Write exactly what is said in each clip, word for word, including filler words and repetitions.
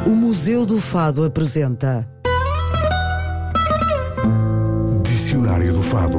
O Museu do Fado apresenta Dicionário do Fado.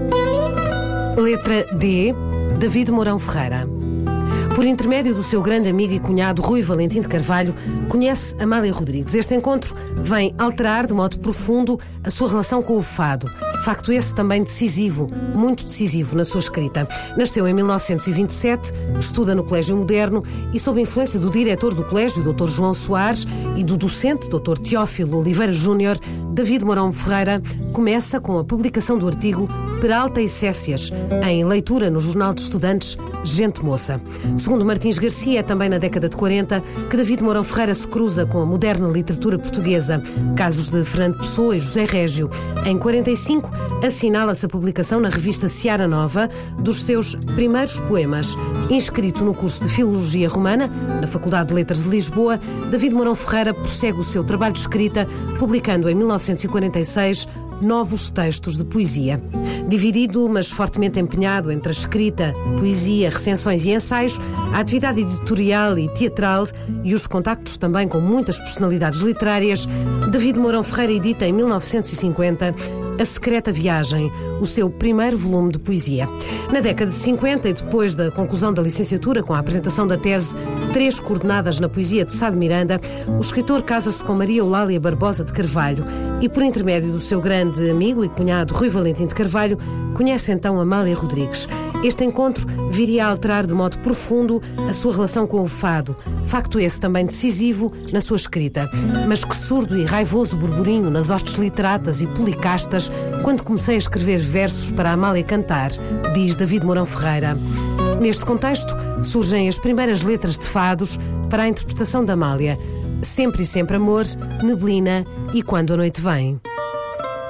Letra D. David Mourão Ferreira. Por intermédio do seu grande amigo e cunhado Rui Valentim de Carvalho, conhece Amália Rodrigues. Este encontro vem alterar de modo profundo a sua relação com o fado. Facto esse também decisivo, muito decisivo na sua escrita. Nasceu em mil novecentos e vinte e sete, estuda no Colégio Moderno e, sob influência do diretor do colégio, doutor João Soares, e do docente, doutor Teófilo Oliveira Júnior, David Mourão Ferreira começa com a publicação do artigo Peralta e Cécias, em leitura no Jornal de Estudantes Gente Moça. Segundo Martins Garcia, é também na década de quarenta que David Mourão Ferreira se cruza com a moderna literatura portuguesa. Casos de Fernando Pessoa e José Régio. Em quarenta e cinco, assinala-se a publicação na revista Seara Nova dos seus primeiros poemas. Inscrito no curso de Filologia Romana, na Faculdade de Letras de Lisboa, David Mourão Ferreira prossegue o seu trabalho de escrita, publicando em mil novecentos e quarenta e seis novos textos de poesia. Dividido, mas fortemente empenhado entre a escrita, poesia, recensões e ensaios, a atividade editorial e teatral e os contactos também com muitas personalidades literárias, David Mourão Ferreira edita em mil novecentos e cinquenta A Secreta Viagem, o seu primeiro volume de poesia. Na década de cinquenta e depois da conclusão da licenciatura, com a apresentação da tese Três Coordenadas na Poesia de Sá de Miranda, o escritor casa-se com Maria Eulália Barbosa de Carvalho e, por intermédio do seu grande amigo e cunhado Rui Valentim de Carvalho, conhece então Amália Rodrigues. Este encontro viria a alterar de modo profundo a sua relação com o fado, facto esse também decisivo na sua escrita, mas que surdo e raivoso burburinho nas hostes literatas e policastas quando comecei a escrever versos para a Amália cantar, diz David Mourão Ferreira. Neste contexto, surgem as primeiras letras de fados para a interpretação da Amália. Sempre e sempre amor, neblina e quando a noite vem.